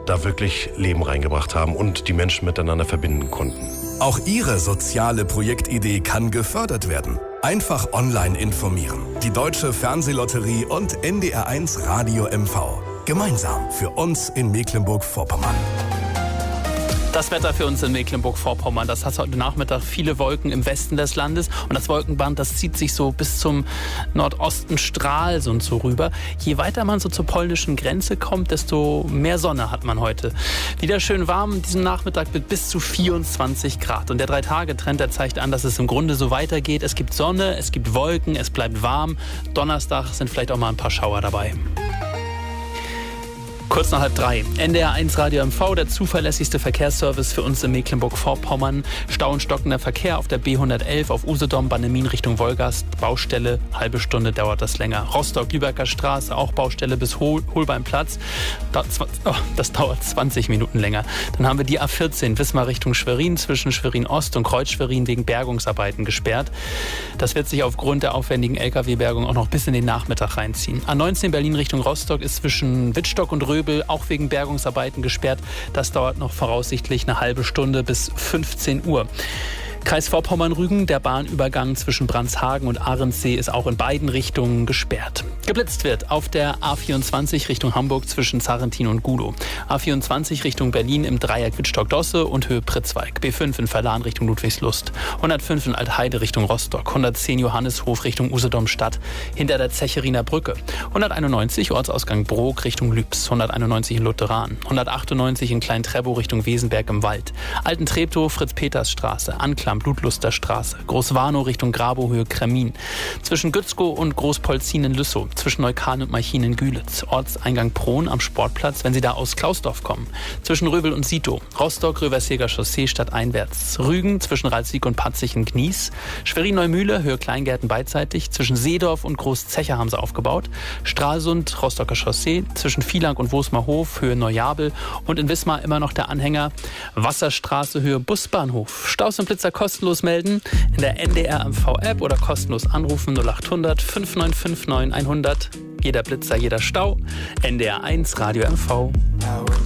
da wirklich Leben reingebracht haben und die Menschen miteinander verbinden konnten. Auch Ihre soziale Projektidee kann gefördert werden. Einfach online informieren. Die Deutsche Fernsehlotterie und NDR1 Radio MV. Gemeinsam für uns in Mecklenburg-Vorpommern. Das Wetter für uns in Mecklenburg-Vorpommern, das hat heute Nachmittag viele Wolken im Westen des Landes und das Wolkenband, das zieht sich so bis zum Nordosten Stralsund so rüber. Je weiter man so zur polnischen Grenze kommt, desto mehr Sonne hat man heute. Wieder schön warm diesen Nachmittag mit bis zu 24 Grad und der 3-Tage-Trend, der zeigt an, dass es im Grunde so weitergeht. Es gibt Sonne, es gibt Wolken, es bleibt warm. Donnerstag sind vielleicht auch mal ein paar Schauer dabei. Kurz nach 2:30. NDR1 Radio MV, der zuverlässigste Verkehrsservice für uns in Mecklenburg-Vorpommern. Stau und stockender Verkehr auf der B111 auf Usedom, Bannemin Richtung Wolgast. Baustelle, halbe Stunde dauert das länger. Rostock-Lübecker Straße, auch Baustelle bis Holbeinplatz. Das dauert 20 Minuten länger. Dann haben wir die A14 Wismar Richtung Schwerin, zwischen Schwerin-Ost und Kreuz-Schwerin wegen Bergungsarbeiten gesperrt. Das wird sich aufgrund der aufwendigen Lkw-Bergung auch noch bis in den Nachmittag reinziehen. A19 Berlin Richtung Rostock ist zwischen Wittstock und Röbel auch wegen Bergungsarbeiten gesperrt. Das dauert noch voraussichtlich eine halbe Stunde bis 15 Uhr. Kreis Vorpommern-Rügen, der Bahnübergang zwischen Brandshagen und Ahrensee ist auch in beiden Richtungen gesperrt. Geblitzt wird auf der A24 Richtung Hamburg zwischen Zarrentin und Gudow. A24 Richtung Berlin im Dreieck Wittstock-Dosse und Höhe Pritzwalk. B5 in Verlan Richtung Ludwigslust. 105 in Altheide Richtung Rostock. 110 Johannishof Richtung Usedom-Stadt hinter der Zecheriner Brücke. 191 Ortsausgang Brok Richtung Lübs. 191 in Lutheran. 198 in Klein-Treptow Richtung Wesenberg im Wald. Alten-Treptow, Fritz-Peters-Straße. Anklam Blutlusterstraße. Großwarnow Richtung Grabow-Höhe Kremmin. Zwischen Gützkow und Großpolzin in Lüssow. Zwischen Neukahn und Malchin in Gülitz. Ortseingang Prohn am Sportplatz, wenn Sie da aus Klausdorf kommen. Zwischen Röbel und Sitow. Rostock, Röverseger Chaussee stadteinwärts. Rügen zwischen Ralswiek und Patzig in Gnies. Schwerin-Neumühle, Höhe Kleingärten beidseitig. Zwischen Seedorf und Großzecher haben sie aufgebaut. Stralsund, Rostocker Chaussee. Zwischen Vielang und Wosmerhof, Höhe Neujabel. Und in Wismar immer noch der Anhänger Wasserstraße, Höhe Busbahnhof. Staus und Blitzer kostenlos melden in der NDR MV-App oder kostenlos anrufen 0800 5959 100. Jeder Blitzer, jeder Stau. NDR1 Radio MV.